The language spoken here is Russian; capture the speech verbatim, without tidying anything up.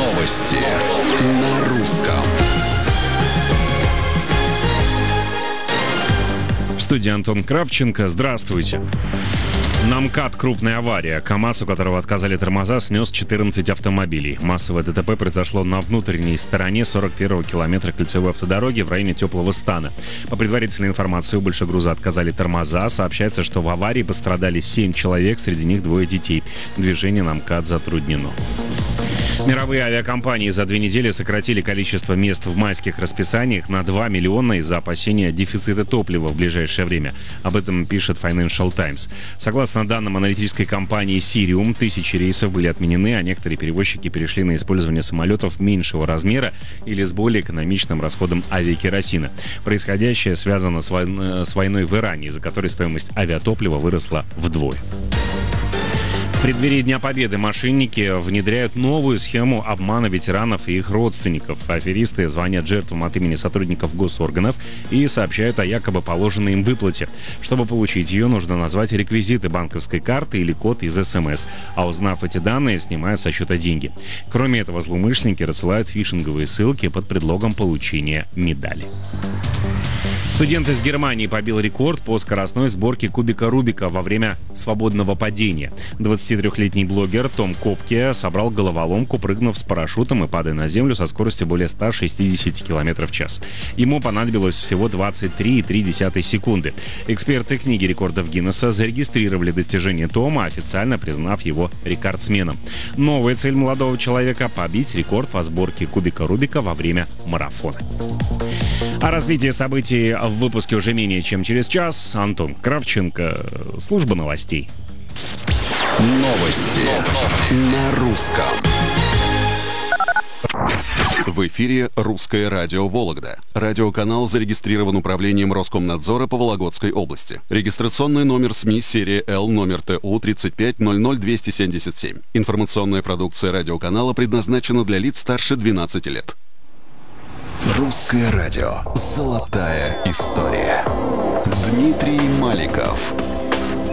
Новости на русском. В студии Антон Кравченко. Здравствуйте. На МКАД крупная авария. КАМАЗ, у которого отказали тормоза, снес четырнадцать автомобилей. Массовое ДТП произошло на внутренней стороне сорок первого километра кольцевой автодороги в районе Теплого Стана. По предварительной информации, у большегруза отказали тормоза. Сообщается, что в аварии пострадали семь человек, среди них двое детей. Движение на МКАД затруднено. Мировые авиакомпании за две недели сократили количество мест в майских расписаниях на два миллиона из-за опасения дефицита топлива в ближайшее время. Об этом пишет Financial Times. Согласно данным аналитической компании Cirium, тысячи рейсов были отменены, а некоторые перевозчики перешли на использование самолетов меньшего размера или с более экономичным расходом авиакеросина. Происходящее связано с, вой... с войной в Иране, из-за которой стоимость авиатоплива выросла вдвое. В преддверии Дня Победы мошенники внедряют новую схему обмана ветеранов и их родственников. Аферисты звонят жертвам от имени сотрудников госорганов и сообщают о якобы положенной им выплате. Чтобы получить ее, нужно назвать реквизиты банковской карты или код из СМС. А узнав эти данные, снимают со счета деньги. Кроме этого, злоумышленники рассылают фишинговые ссылки под предлогом получения медали. Студент из Германии побил рекорд по скоростной сборке кубика Рубика во время свободного падения. двадцатитрёхлетний блогер Том Копке собрал головоломку, прыгнув с парашютом и падая на землю со скоростью более ста шестидесяти километров в час. Ему понадобилось всего двадцать три и три десятых секунды. Эксперты книги рекордов Гиннесса зарегистрировали достижение Тома, официально признав его рекордсменом. Новая цель молодого человека — побить рекорд по сборке кубика Рубика во время марафона. О развитии событий в выпуске уже менее чем через час. Антон Кравченко, служба новостей. Новости на русском. В эфире «Русское радио Вологда». Радиоканал зарегистрирован управлением Роскомнадзора по Вологодской области. Регистрационный номер СМИ серия Л, номер Т У тридцать пять ноль ноль двести семьдесят семь. Информационная продукция радиоканала предназначена для лиц старше двенадцати лет. Русское радио. Золотая история. Дмитрий Маликов.